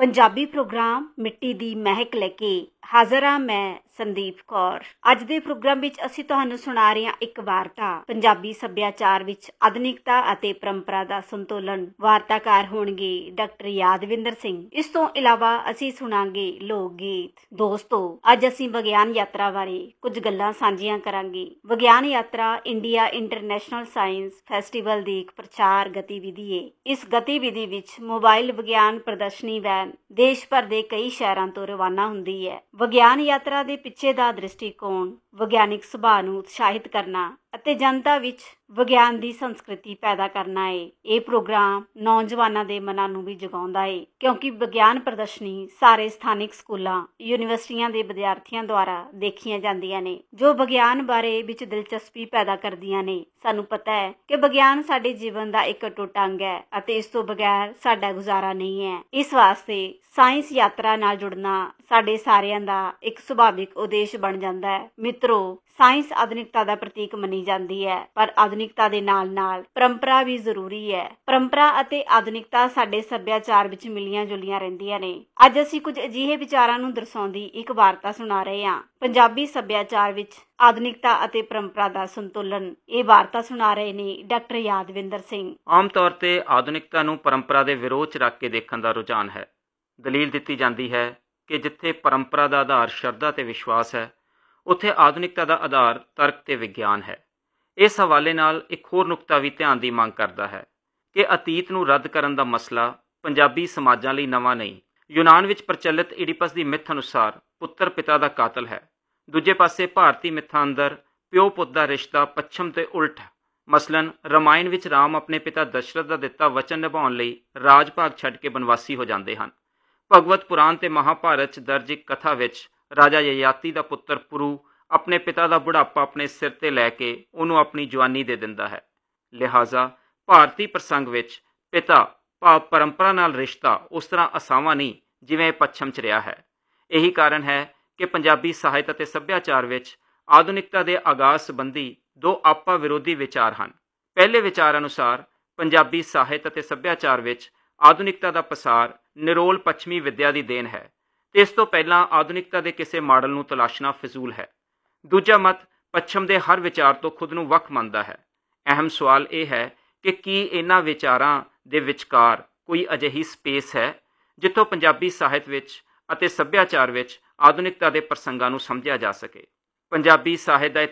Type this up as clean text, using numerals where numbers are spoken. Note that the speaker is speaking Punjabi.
ਪੰਜਾਬੀ ਪ੍ਰੋਗਰਾਮ ਮਿੱਟੀ ਦੀ ਮਹਿਕ ਲੈ ਕੇ ਹਾਜ਼ਰ ਹਾਂ ਮੈਂ ਸੰਦੀਪ ਕੌਰ। ਅੱਜ ਦੇ ਪ੍ਰੋਗਰਾਮ ਵਿੱਚ ਅਸੀਂ ਤੁਹਾਨੂੰ ਸੁਣਾ ਰਹੇ ਹਾਂ ਇੱਕ ਵਾਰਤਾ। ਪੰਜਾਬੀ ਸੱਭਿਆਚਾਰ ਵਿੱਚ ਆਧੁਨਿਕਤਾ ਅਤੇ ਪਰੰਪਰਾ ਦਾ ਸੰਤੁਲਨ। ਵਾਰਤਾਕਾਰ ਹੋਣਗੇ ਡਾਕਟਰ ਯਾਦਵਿੰਦਰ ਸਿੰਘ। ਇਸ ਤੋਂ ਇਲਾਵਾ ਅਸੀਂ ਸੁਣਾਂਗੇ ਲੋਕ ਗੀਤ। ਦੋਸਤੋ, ਅੱਜ ਅਸੀਂ ਵਿਗਿਆਨ ਯਾਤਰਾ ਬਾਰੇ ਕੁਝ ਗੱਲਾਂ ਸਾਂਝੀਆਂ ਕਰਾਂਗੇ। ਵਿਗਿਆਨ ਯਾਤਰਾ ਇੰਡੀਆ ਇੰਟਰਨੈਸ਼ਨਲ ਸਾਇੰਸ ਫੈਸਟੀਵਲ ਦੀ ਇੱਕ ਪ੍ਰਚਾਰ ਗਤੀਵਿਧੀ ਹੈ। ਇਸ ਗਤੀਵਿਧੀ ਵਿੱਚ ਮੋਬਾਈਲ ਵਿਗਿਆਨ ਪ੍ਰਦਰਸ਼ਨੀ ਵੈਨ ਦੇਸ਼ ਭਰ ਦੇ ਕਈ ਸ਼ਹਿਰਾਂ ਤੋਂ ਰਵਾਨਾ ਹੁੰਦੀ ਹੈ। ਵਿਗਿਆਨ ਯਾਤਰਾ ਦੇ ਪਿੱਛੇ ਦਾ ਦ੍ਰਿਸ਼ਟੀਕੋਣ ਵਿਗਿਆਨਿਕ ਸੁਭਾਅ ਨੂੰ ਉਤਸ਼ਾਹਿਤ ਕਰਨਾ ਅਤੇ ਜਨਤਾ ਵਿੱਚ ਵਿਗਿਆਨ ਦੀ ਸੰਸਕ੍ਰਿਤੀ ਪੈਦਾ ਕਰਨਾ ਹੈ। ਇਹ ਪ੍ਰੋਗਰਾਮ ਨੌਜਵਾਨਾਂ ਦੇ ਮਨਾਂ ਨੂੰ ਵੀ ਜਗਾਉਂਦਾ ਹੈ, ਕਿਉਂਕਿ ਵਿਗਿਆਨ ਪ੍ਰਦਰਸ਼ਨੀ ਸਾਰੇ ਸਥਾਨਿਕ ਸਕੂਲਾਂ, ਯੂਨੀਵਰਸਿਟੀਆਂ ਦੇ ਵਿਦਿਆਰਥੀਆਂ ਦੁਆਰਾ ਦੇਖੀਆਂ ਜਾਂਦੀਆਂ ਨੇ, ਜੋ ਵਿਗਿਆਨ ਬਾਰੇ ਵਿੱਚ ਦਿਲਚਸਪੀ ਪੈਦਾ ਕਰਦੀਆਂ ਨੇ। ਸਾਨੂੰ ਪਤਾ ਹੈ ਕਿ ਵਿਗਿਆਨ ਸਾਡੇ ਜੀਵਨ ਦਾ ਇੱਕ ਅਟੁੱਟ ਅੰਗ ਹੈ ਅਤੇ ਇਸ ਤੋਂ ਬਗੈਰ ਸਾਡਾ ਗੁਜ਼ਾਰਾ ਨਹੀਂ ਹੈ। ਇਸ ਵਾਸਤੇ ਸਾਇੰਸ ਯਾਤਰਾ ਨਾਲ ਜੁੜਨਾ ਸਾਡੇ ਸਾਰਿਆਂ ਦਾ ਇੱਕ ਸੁਭਾਵਿਕ ਉਦੇਸ਼ ਬਣ ਜਾਂਦਾ ਹੈ। ਮਿੱਤਰੋ, ਸਾਇੰਸ ਆਧੁਨਿਕਤਾ ਦਾ ਪ੍ਰਤੀਕ ਮੰਨੀ ਜਾਂਦੀ ਹੈ, ਪਰ ਆਧੁਨਿਕਤਾ ਦੇ ਨਾਲ-ਨਾਲ ਪਰੰਪਰਾ ਵੀ ਜ਼ਰੂਰੀ ਹੈ। ਪਰੰਪਰਾ ਅਤੇ ਆਧੁਨਿਕਤਾ ਸਾਡੇ ਸੱਭਿਆਚਾਰ ਵਿੱਚ ਮਿਲੀਆਂ ਜੁਲੀਆਂ ਰਹਿੰਦੀਆਂ ਨੇ। ਅੱਜ ਅਸੀਂ ਕੁਝ ਅਜਿਹੇ ਵਿਚਾਰਾਂ ਨੂੰ ਦਰਸਾਉਂਦੀ ਇੱਕ ਵਾਰਤਾ ਸੁਣਾ ਰਹੇ ਹਾਂ। ਪੰਜਾਬੀ ਸੱਭਿਆਚਾਰ ਵਿੱਚ ਆਧੁਨਿਕਤਾ ਅਤੇ ਪਰੰਪਰਾ ਦਾ ਸੰਤੁਲਨ। ਇਹ ਵਾਰਤਾ ਸੁਣਾ ਰਹੇ ਨੇ ਡਾਕਟਰ ਯਾਦਵਿੰਦਰ ਸਿੰਘ। ਆਮ ਤੌਰ ਤੇ ਆਧੁਨਿਕਤਾ ਨੂੰ ਪਰੰਪਰਾ ਦੇ ਵਿਰੋਧ 'ਚ ਰੱਖ ਕੇ ਦੇਖਣ ਦਾ ਰੁਝਾਨ ਹੈ। ਦਲੀਲ ਦਿੱਤੀ ਜਾਂਦੀ ਹੈ ਕਿ ਜਿੱਥੇ ਪਰੰਪਰਾ ਦਾ ਆਧਾਰ ਸ਼ਰਧਾ ਤੇ ਵਿਸ਼ਵਾਸ ਹੈ, ਉੱਥੇ ਆਧੁਨਿਕਤਾ ਦਾ ਆਧਾਰ ਤਰਕ ਤੇ ਵਿਗਿਆਨ ਹੈ। ਇਸ ਹਵਾਲੇ ਨਾਲ ਇੱਕ ਹੋਰ ਨੁਕਤਾ ਵੀ ਧਿਆਨ ਦੀ ਮੰਗ ਕਰਦਾ ਹੈ ਕਿ ਅਤੀਤ ਨੂੰ ਰੱਦ ਕਰਨ ਦਾ ਮਸਲਾ ਪੰਜਾਬੀ ਸਮਾਜਾਂ ਲਈ ਨਵਾਂ ਨਹੀਂ। ਯੂਨਾਨ ਵਿੱਚ ਪ੍ਰਚਲਿਤ ਈਡੀਪਸ ਦੀ ਮਿੱਥ ਅਨੁਸਾਰ ਪੁੱਤਰ ਪਿਤਾ ਦਾ ਕਾਤਲ ਹੈ। ਦੂਜੇ ਪਾਸੇ ਭਾਰਤੀ ਮਿੱਥਾਂ ਅੰਦਰ ਪਿਓ ਪੁੱਤ ਦਾ ਰਿਸ਼ਤਾ ਪੱਛਮ ਤੇ ਉਲਟ ਹੈ। ਮਸਲਨ ਰਾਮਾਇਣ ਵਿੱਚ ਰਾਮ ਆਪਣੇ ਪਿਤਾ ਦਸ਼ਰਥ ਦਾ ਦਿੱਤਾ ਵਚਨ ਨਿਭਾਉਣ ਲਈ ਰਾਜ ਭਾਗ ਛੱਡ ਕੇ ਬਨਵਾਸੀ ਹੋ ਜਾਂਦੇ ਹਨ। ਭਗਵਤ ਪੁਰਾਣ ਤੇ ਮਹਾਭਾਰਤ 'ਚ ਦਰਜ ਇੱਕ ਕਥਾ ਵਿੱਚ ਰਾਜਾ ਯਯਾਤੀ ਦਾ ਪੁੱਤਰ ਪੁਰੂ ਆਪਣੇ ਪਿਤਾ ਦਾ ਬੁਢਾਪਾ ਆਪਣੇ ਸਿਰ ਤੇ ਲੈ ਕੇ ਉਹਨੂੰ ਆਪਣੀ ਜਵਾਨੀ ਦੇ ਦਿੰਦਾ ਹੈ। ਲਿਹਾਜ਼ਾ ਭਾਰਤੀ ਪ੍ਰਸੰਗ ਵਿੱਚ ਪਿਤਾ ਭਾਵ ਪਰੰਪਰਾ ਨਾਲ ਰਿਸ਼ਤਾ ਉਸ ਤਰ੍ਹਾਂ ਅਸਾਵਾਂ ਨਹੀਂ ਜਿਵੇਂ ਇਹ ਪੱਛਮ 'ਚ ਰਿਹਾ ਹੈ। ਇਹੀ ਕਾਰਨ ਹੈ ਕਿ ਪੰਜਾਬੀ ਸਾਹਿਤ ਅਤੇ ਸੱਭਿਆਚਾਰ ਵਿੱਚ ਆਧੁਨਿਕਤਾ ਦੇ ਆਗਾਜ਼ ਸੰਬੰਧੀ ਦੋ ਆਪਾ ਵਿਰੋਧੀ ਵਿਚਾਰ ਹਨ। ਪਹਿਲੇ ਵਿਚਾਰ ਅਨੁਸਾਰ ਪੰਜਾਬੀ ਸਾਹਿਤ ਅਤੇ ਸੱਭਿਆਚਾਰ ਵਿੱਚ ਆਧੁਨਿਕਤਾ ਦਾ ਪਸਾਰ ਨਿਰੋਲ ਪੱਛਮੀ ਵਿੱਦਿਆ ਦੀ ਦੇਣ ਹੈ ਤੇ ਇਸ ਤੋਂ ਪਹਿਲਾਂ ਆਧੁਨਿਕਤਾ ਦੇ ਕਿਸੇ ਮਾਡਲ ਨੂੰ ਤਲਾਸ਼ਣਾ ਫਜ਼ੂਲ ਹੈ। ਦੂਜਾ ਮਤ ਪੱਛਮ ਦੇ ਹਰ ਵਿਚਾਰ ਤੋਂ ਖੁਦ ਨੂੰ ਵੱਖ ਮੰਨਦਾ ਹੈ। ਅਹਿਮ ਸਵਾਲ ਇਹ ਹੈ ਕਿ ਕੀ ਇਹਨਾਂ ਵਿਚਾਰਾਂ ਦੇ ਵਿਚਕਾਰ ਕੋਈ ਅਜਿਹੀ ਸਪੇਸ ਹੈ ਜਿੱਥੋਂ ਪੰਜਾਬੀ ਸਾਹਿਤ ਵਿੱਚ ਅਤੇ ਸੱਭਿਆਚਾਰ ਵਿੱਚ ਆਧੁਨਿਕਤਾ ਦੇ ਪ੍ਰਸੰਗਾਂ ਨੂੰ ਸਮਝਿਆ ਜਾ ਸਕੇ। ਪੰਜਾਬੀ ਸਾਹਿਤ ਦਾ